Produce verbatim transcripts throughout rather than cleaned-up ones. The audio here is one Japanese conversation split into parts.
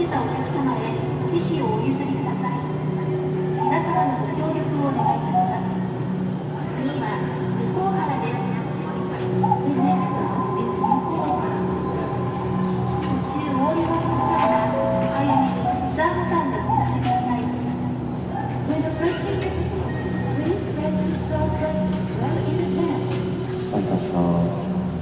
れたお客様へ獅子をお譲りください。皆様のご協力をお願いいたします。次は向原です。The next stop is 向原。途中終わりましたら、お早めに座ボタンでお知らせください。When the first ticket is sold, please press the stop button well in advance. はい、確か。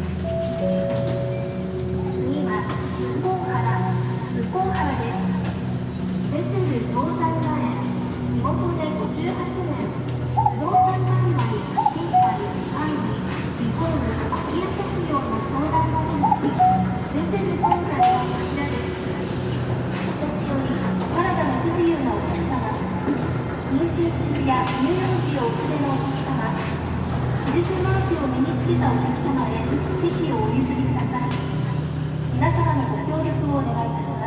次は向原、向原です。This is 東西前。地元でごじゅうはちねん、不動産販売、賃貸、管理、リフォーム、空き家活用の相談があります。全然日本からはこちらです。お年寄り、お体の不自由なお客様、入出中や乳幼児をお連れのお客様、印マークを身につけたお客様へ獅子をお譲りください。皆様のご協力をお願いいたします。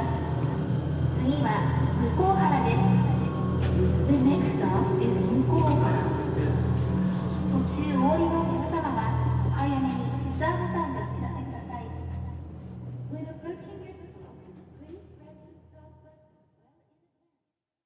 次は向原です。The next stop is 向原。